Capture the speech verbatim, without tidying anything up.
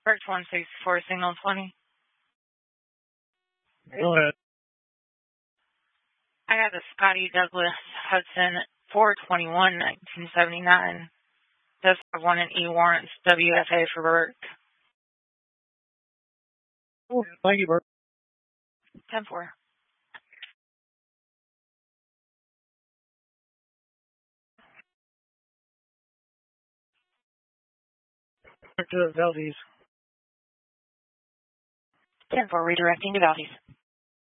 Birch one sixty-four, signal twenty. Go ahead. I got the Scotty Douglas Hudson four twenty-one nineteen seventy-nine. Does have one in E warrants, W F A for Burke. Oh, thank you, Burke. ten four. To Valdez. ten four, redirecting to Valdez.